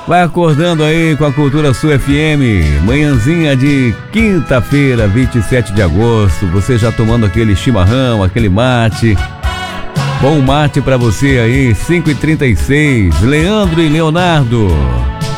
Vai acordando aí com a Cultura Sul FM. Manhãzinha de quinta-feira, 27 de agosto. Você já tomando aquele chimarrão, aquele mate. Bom mate pra você aí, 5h36. Leandro e Leonardo.